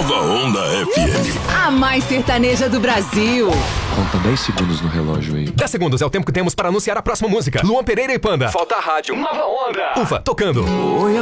Nova Onda FM. A mais sertaneja do Brasil. Conta 10 segundos no relógio aí. 10 segundos é o tempo que temos para anunciar a próxima música. Luan Pereira e Panda. Falta a rádio. Nova Onda. Ufa, tocando. Oi,